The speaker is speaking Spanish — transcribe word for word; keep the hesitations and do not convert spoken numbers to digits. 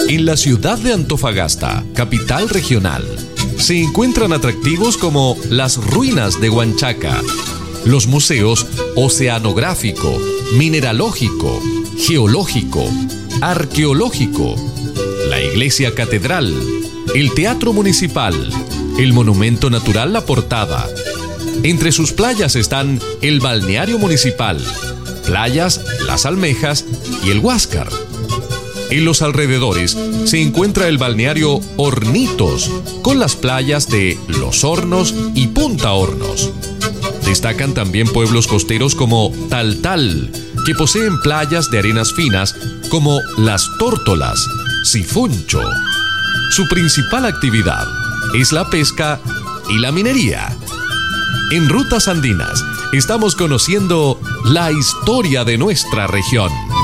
En la ciudad de Antofagasta, capital regional, se encuentran atractivos como las ruinas de Huanchaca, los museos oceanográfico, mineralógico, geológico, arqueológico, la iglesia catedral, el teatro municipal, el monumento natural La Portada. Entre sus playas están el balneario municipal, playas Las Almejas y el Huáscar. En los alrededores se encuentra el balneario Hornitos, con las playas de Los Hornos y Punta Hornos. Destacan también pueblos costeros como Taltal, que poseen playas de arenas finas como Las Tórtolas, Sifuncho. Su principal actividad es la pesca y la minería. En Rutas Andinas estamos conociendo la historia de nuestra región.